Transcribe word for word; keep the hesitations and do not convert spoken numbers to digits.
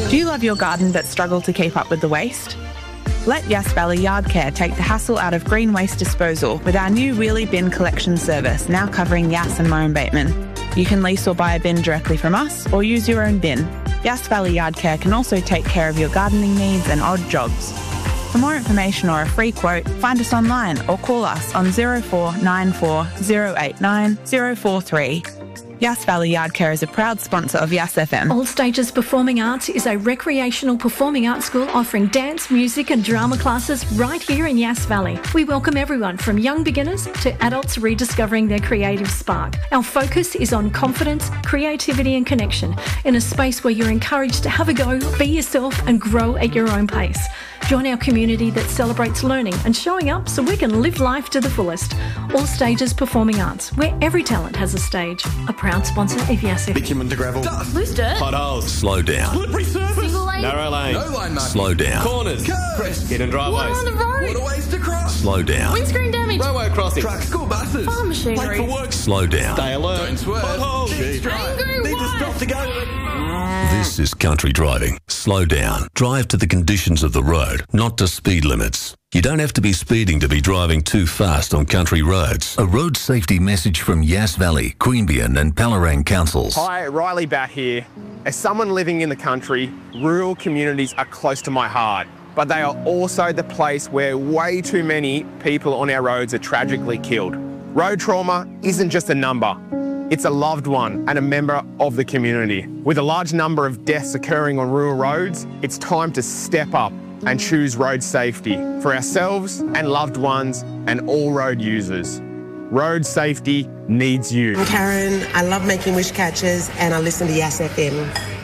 Do you love your garden but struggle to keep up with the waste? Let Yass Valley Yard Care take the hassle out of green waste disposal with our new wheelie bin collection service now covering Yass and Murrum Bateman. You can lease or buy a bin directly from us or use your own bin. Yass Valley Yard Care can also take care of your gardening needs and odd jobs. For more information or a free quote, find us online or call us on zero four nine four zero eight nine zero four three. Yass Valley Yard Care is a proud sponsor of Yass F M. All Stages Performing Arts is a recreational performing arts school offering dance, music and drama classes right here in Yass Valley. We welcome everyone from young beginners to adults rediscovering their creative spark. Our focus is on confidence, creativity and connection in a space where you're encouraged to have a go, be yourself and grow at your own pace. Join our community that celebrates learning and showing up so we can live life to the fullest. All Stages Performing Arts, where every talent has a stage. A proud sponsor of Yass F M. Bitumen to gravel. Dust. Loose dirt. Potholes. Slow down. Slippery surface. Single lane. Narrow lane. No line marking. Slow down. Corners. Curves. Hidden driveways. Water on the road. Waterways to cross. Slow down. Windscreen damage. Railway crossing. Trucks. School buses. Farm machinery. Late for work. Slow down. Stay alert. Don't swerve. Potholes. Cheap drive. Angry Need to wife. stop to go. This is country driving. Slow down. Drive to the conditions of the road, not to speed limits. You don't have to be speeding to be driving too fast on country roads. A road safety message from Yass Valley, Queanbeyan and Palorang councils. Hi, Riley Batt here. As someone living in the country, rural communities are close to my heart, but they are also the place where way too many people on our roads are tragically killed. Road trauma isn't just a number. It's a loved one and a member of the community. With a large number of deaths occurring on rural roads, it's time to step up and choose road safety for ourselves and loved ones and all road users. Road safety needs you. I'm Karen. I love making wish catches and I listen to Yass F M.